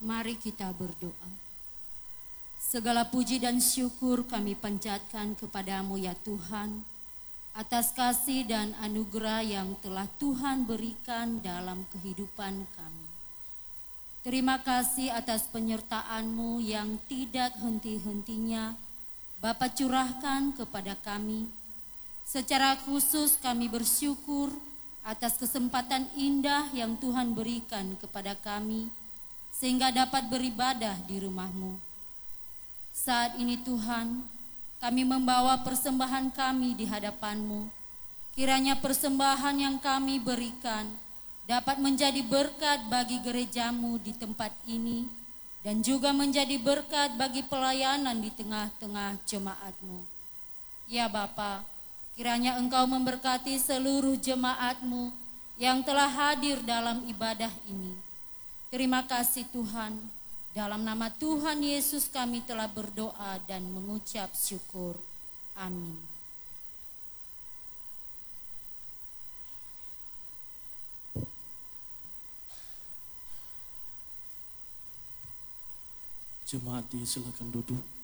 Mari kita berdoa. Segala puji dan syukur kami panjatkan kepadamu ya Tuhan, atas kasih dan anugerah yang telah Tuhan berikan dalam kehidupan kami. Terima kasih atas penyertaan-Mu yang tidak henti-hentinya Bapa curahkan kepada kami. Secara khusus kami bersyukur atas kesempatan indah yang Tuhan berikan kepada kami, sehingga dapat beribadah di rumah-Mu. Saat ini Tuhan, kami membawa persembahan kami di hadapan-Mu. Kiranya persembahan yang kami berikan dapat menjadi berkat bagi gereja-Mu di tempat ini, dan juga menjadi berkat bagi pelayanan di tengah-tengah jemaat-Mu. Ya Bapa, kiranya Engkau memberkati seluruh jemaat-Mu yang telah hadir dalam ibadah ini. Terima kasih Tuhan, dalam nama Tuhan Yesus kami telah berdoa dan mengucap syukur. Amin. Jemaat silakan duduk.